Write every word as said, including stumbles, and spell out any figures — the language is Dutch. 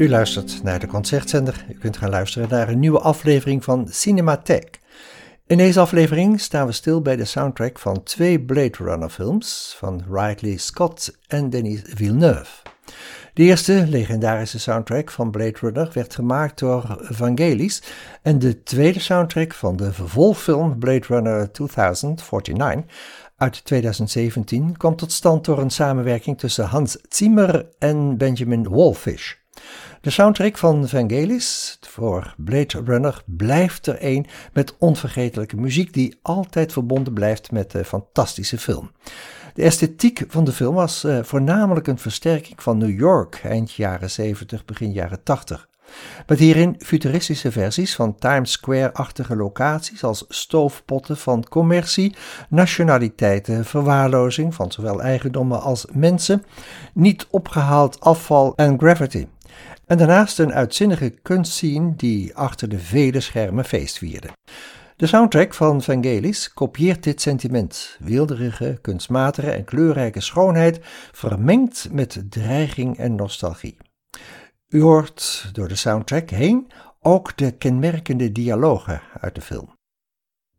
U luistert naar de Concertzender. U kunt gaan luisteren naar een nieuwe aflevering van Cinematheek. In deze aflevering staan we stil bij de soundtrack van twee Blade Runner films van Ridley Scott en Denis Villeneuve. De eerste legendarische soundtrack van Blade Runner werd gemaakt door Vangelis en de tweede soundtrack van de vervolgfilm Blade Runner tweeduizend negenenveertig uit tweeduizend zeventien kwam tot stand door een samenwerking tussen Hans Zimmer en Benjamin Wallfisch. De soundtrack van Vangelis voor Blade Runner blijft er een met onvergetelijke muziek die altijd verbonden blijft met de fantastische film. De esthetiek van de film was uh, voornamelijk een versterking van New York eind jaren zeventig, begin jaren tachtig. Met hierin futuristische versies van Times Square-achtige locaties als stoofpotten van commercie, nationaliteiten, verwaarlozing van zowel eigendommen als mensen, niet opgehaald afval en graffiti. En daarnaast een uitzinnige kunstscene die achter de vele schermen feest vierde. De soundtrack van Vangelis kopieert dit sentiment, weelderige, kunstmatige en kleurrijke schoonheid, vermengd met dreiging en nostalgie. U hoort door de soundtrack heen ook de kenmerkende dialogen uit de film.